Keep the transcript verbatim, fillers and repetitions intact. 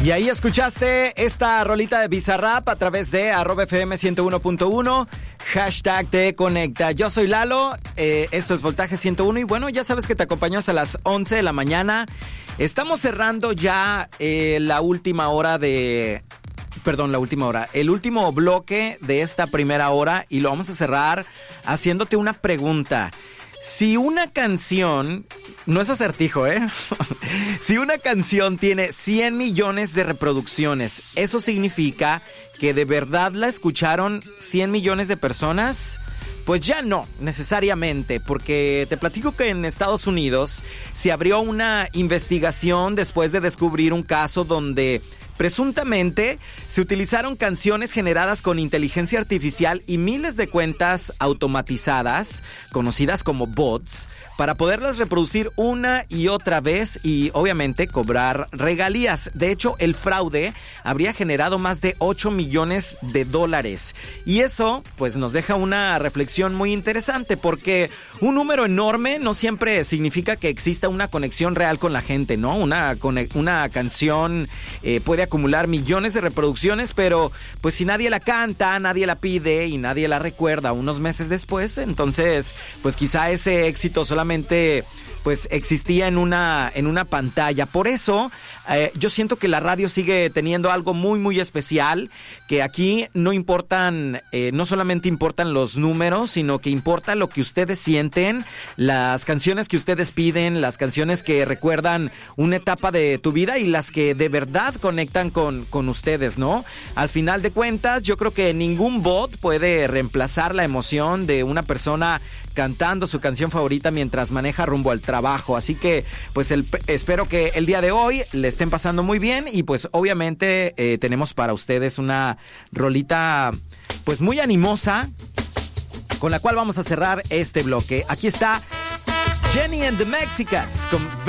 Y ahí escuchaste esta rolita de Bizarrap a través de arroba F M ciento uno punto uno, hashtag te conecta. Yo soy Lalo, eh, esto es Voltaje ciento uno y bueno, ya sabes que te acompaño hasta las once de la mañana. Estamos cerrando ya eh, la última hora de... Perdón, la última hora. El último bloque de esta primera hora y lo vamos a cerrar haciéndote una pregunta. Si una canción, no es acertijo, ¿eh? Si una canción tiene cien millones de reproducciones, ¿eso significa que de verdad la escucharon cien millones de personas? Pues ya no, necesariamente, porque te platico que en Estados Unidos se abrió una investigación después de descubrir un caso donde presuntamente se utilizaron canciones generadas con inteligencia artificial y miles de cuentas automatizadas, conocidas como bots, para poderlas reproducir una y otra vez y obviamente cobrar regalías. De hecho, el fraude habría generado más de ocho millones de dólares. Y eso, pues, nos deja una reflexión muy interesante porque un número enorme no siempre significa que exista una conexión real con la gente, ¿no? Una, una canción eh, puede acumular millones de reproducciones, pero pues si nadie la canta, nadie la pide y nadie la recuerda unos meses después, entonces pues quizá ese éxito solamente pues existía en una, en una pantalla. Por eso eh, yo siento que la radio sigue teniendo algo muy muy especial, que aquí no importan, eh, no solamente importan los números, sino que importa lo que ustedes sienten, las canciones que ustedes piden, las canciones que recuerdan una etapa de tu vida y las que de verdad conectan con, con ustedes, ¿no? Al final de cuentas, yo creo que ningún bot puede reemplazar la emoción de una persona cantando su canción favorita mientras maneja rumbo al trabajo. Así que pues el, espero que el día de hoy le estén pasando muy bien y pues obviamente eh, tenemos para ustedes una rolita pues muy animosa con la cual vamos a cerrar este bloque. Aquí está Jenny and the Mexicans con